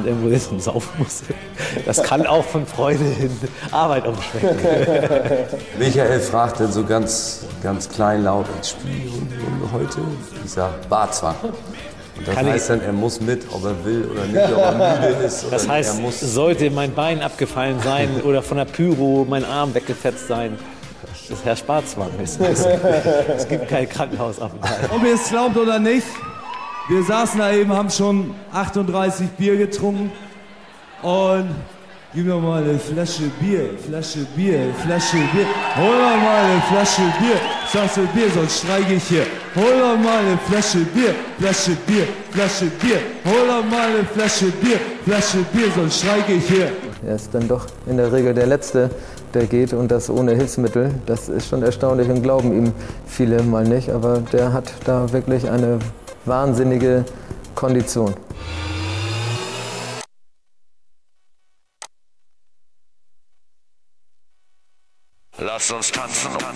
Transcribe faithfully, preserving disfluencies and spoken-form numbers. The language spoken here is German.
Abend irgendwo ist und saufen muss. Das kann auch von Freude in Arbeit umschwenken. Michael fragte so ganz, ganz kleinlaut, spielen wir heute? Ich sag, Barzwang. Und das Kann heißt ich- dann, er muss mit, ob er will oder nicht, ob er müde ist. Das oder heißt, er muss sollte mein Bein abgefallen sein oder von der Pyro mein Arm weggefetzt sein, das ist Herr Sparzwang. Es, es, es gibt keinen Krankenhausaufenthalt. Ob ihr es glaubt oder nicht, wir saßen da eben, haben schon achtunddreißig Bier getrunken und gib mir mal eine Flasche Bier, Flasche Bier, Flasche Bier, hol mir mal eine Flasche Bier, sagst du Bier, sonst streike ich hier. Hol mir mal eine Flasche Bier, Flasche Bier, Flasche Bier, hol mir mal eine Flasche Bier, Flasche Bier, sonst streike ich hier. Er ist dann doch in der Regel der Letzte, der geht und das ohne Hilfsmittel. Das ist schon erstaunlich und glauben ihm viele mal nicht, aber der hat da wirklich eine wahnsinnige Kondition. Lass uns tanzen.